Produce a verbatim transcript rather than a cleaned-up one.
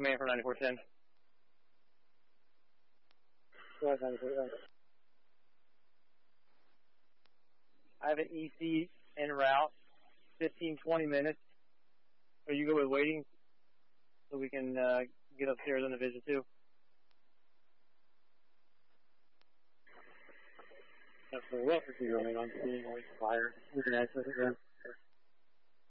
command from ninety-four ten. Go ahead, ninety-four ten. I have an E C en route, fifteen, twenty minutes. Are you good with waiting so we can uh, get upstairs on Division two? That's the rough if you're running on scene, or fire. We can access it then.